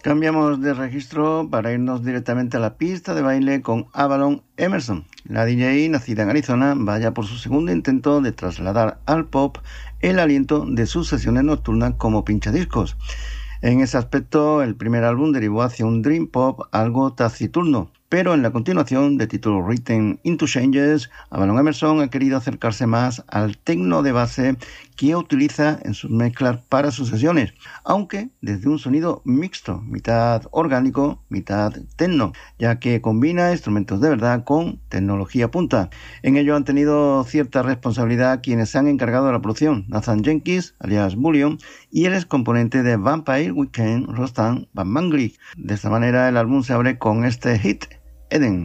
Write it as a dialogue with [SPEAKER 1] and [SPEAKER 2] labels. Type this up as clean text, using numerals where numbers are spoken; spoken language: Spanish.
[SPEAKER 1] Cambiamos de registro para irnos directamente a la pista de baile con Avalon Emerson. La DJ, nacida en Arizona, vaya por su segundo intento de trasladar al pop el aliento de sus sesiones nocturnas como pinchadiscos. En ese aspecto, el primer álbum derivó hacia un dream pop algo taciturno, pero en la continuación, de título Written into Changes, Avalon Emerson ha querido acercarse más al techno de base que utiliza en sus mezclas para sus sesiones, aunque desde un sonido mixto, mitad orgánico, mitad techno, ya que combina instrumentos de verdad con tecnología punta. En ello han tenido cierta responsabilidad quienes se han encargado de la producción, Nathan Jenkins, alias Bullion, y el ex componente de Vampire Weekend, Rostam Van Mangli. De esta manera el álbum se abre con este hit, Eden.